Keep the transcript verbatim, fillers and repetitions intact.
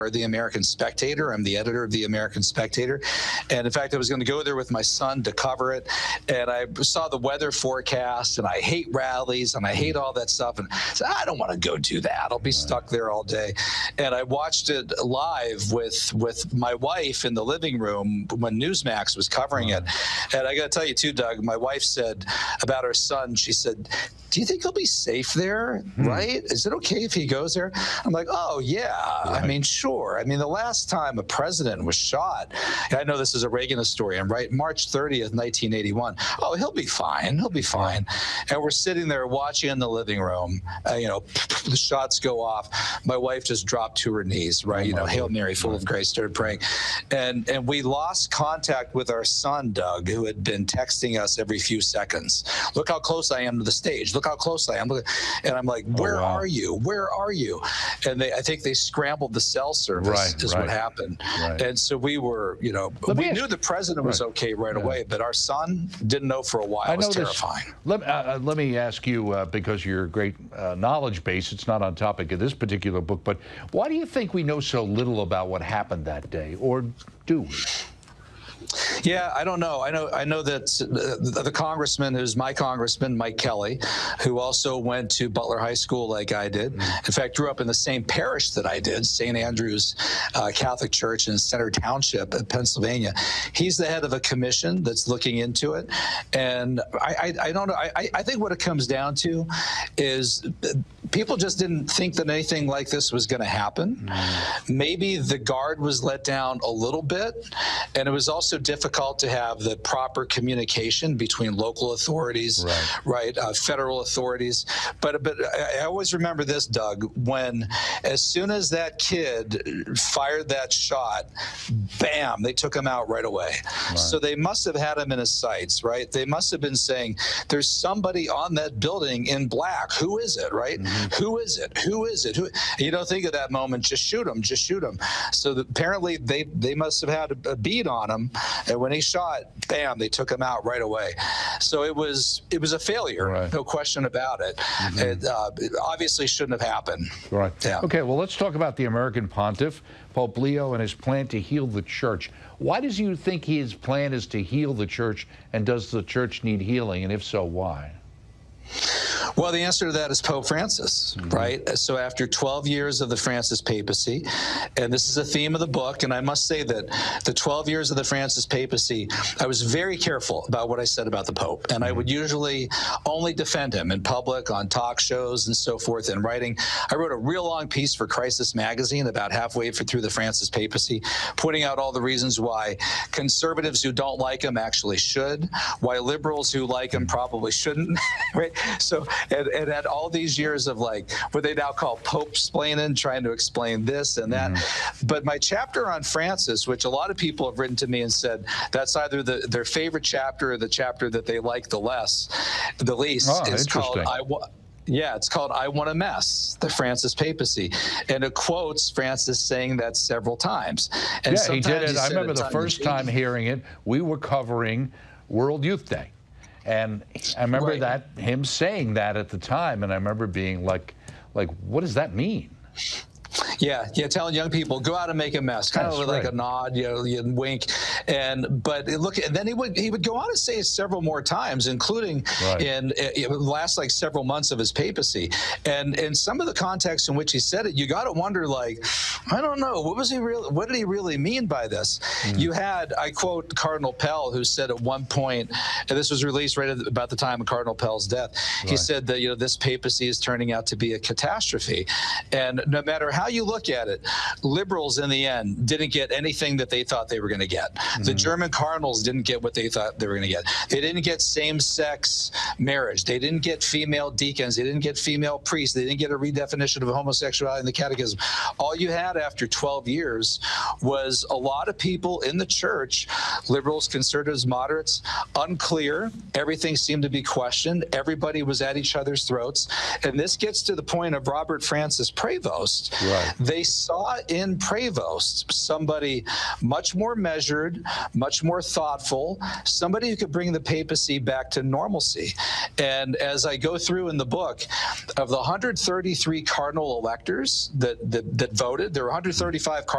or the American Spectator. I'm the editor of the American Spectator. And in fact, I was going to go there with my son to cover it. And I saw the weather forecast, and I hate rallies, and I hate all that stuff. And I said, I don't want to go do that. I'll be stuck there all day. And I watched it live with, with my wife in the living room when Newsmax was covering it. And I got to tell you, too, Doug, my wife said about her son, she said, do you think he'll be safe there, hmm. right? Is it okay if he goes there? I'm like, oh, yeah. Right. I mean, sure. I mean, the last time a president was shot, I know this is a Reagan historian, right? March thirtieth, nineteen eighty-one. Oh, he'll be fine. He'll be fine. And we're sitting there watching in the living room. Uh, you know, the shots go off. My wife just dropped to her knees, right? Oh, you know, Hail Mary, full of grace, started praying. And, and we lost contact with our son, Doug, who had been texting us every few seconds. Look how close I am to the stage. Look how close I am. And I'm like, where oh, wow. are you? Where are you? And they, I think they scrambled the cell service right, is right. what happened. Right. And so we were, you know, let we knew the president was right. okay right yeah. away, but our son didn't know for a while. I it was this, terrifying. Let, uh, let me ask you, uh, because you're a great uh, knowledge base, it's not on topic of this particular book, but why do you think we know so little about what happened that day, or do we? Yeah, I don't know. I know I know that the, the congressman who's my congressman, Mike Kelly, who also went to Butler High School like I did, mm-hmm. in fact, grew up in the same parish that I did, Saint Andrew's uh, Catholic Church in Center Township in Pennsylvania. He's the head of a commission that's looking into it. And I, I, I don't know. I, I think what it comes down to is people just didn't think that anything like this was going to happen. Mm-hmm. Maybe the guard was let down a little bit, and it was also difficult to have the proper communication between local authorities, right, right uh, federal authorities. But but I, I always remember this, Doug, when as soon as that kid fired that shot, bam, they took him out right away. Right. So they must have had him in his sights, right? They must have been saying, there's somebody on that building in black. Who is it, right? Mm-hmm. Who is it? Who is it? Who? You don't think of that moment, just shoot him, just shoot him. So the, apparently they, they must have had a, a bead on him. And when he shot, bam, they took him out right away. So it was it was a failure, right. no question about it. Mm-hmm. It, uh, it obviously shouldn't have happened. Right. Yeah. Okay, well, let's talk about the American Pontiff, Pope Leo, and his plan to heal the church. Why does you think his plan is to heal the church, and does the church need healing, and if so, why? Well, the answer to that is Pope Francis, mm-hmm. right? So after twelve years of the Francis papacy, and this is a theme of the book, and I must say that the twelve years of the Francis papacy, I was very careful about what I said about the Pope, and mm-hmm. I would usually only defend him in public, on talk shows and so forth, in writing. I wrote a real long piece for Crisis Magazine about halfway through the Francis papacy, pointing out all the reasons why conservatives who don't like him actually should, why liberals who like him probably shouldn't, right? So, and, and at all these years of like what they now call Pope-splaining, trying to explain this and that. Mm-hmm. But my chapter on Francis, which a lot of people have written to me and said that's either the, their favorite chapter or the chapter that they like the less, the least, oh, is called I Wa- Yeah, it's called I Want a Mess, the Francis papacy. And it quotes Francis saying that several times. And yeah, he did it. I remember the first time hearing it, we were covering World Youth Day. And I remember right. that him saying that at the time, and I remember being like, like, what does that mean? Yeah, yeah, telling young people go out and make a mess, kind That's of like right. a nod, you know, you wink, and but look, and then he would he would go on to say it several more times, including right. in it last like several months of his papacy, and in some of the context in which he said it, you got to wonder, like, I don't know, what was he really, what did he really mean by this? Mm. You had, I quote Cardinal Pell, who said at one point, and this was released right at about the time of Cardinal Pell's death, right. he said that you know this papacy is turning out to be a catastrophe, and no matter how How you look at it, liberals in the end didn't get anything that they thought they were going to get. Mm-hmm. The German cardinals didn't get what they thought they were going to get. They didn't get same-sex marriage. They didn't get female deacons. They didn't get female priests. They didn't get a redefinition of homosexuality in the catechism. All you had after twelve years was a lot of people in the church, liberals, conservatives, moderates, unclear. Everything seemed to be questioned. Everybody was at each other's throats. And this gets to the point of Robert Francis Prevost. Right. They saw in Prevost somebody much more measured, much more thoughtful, somebody who could bring the papacy back to normalcy. And as I go through in the book, of the one hundred thirty-three cardinal electors that, that, that voted, there were one hundred thirty-five cardinal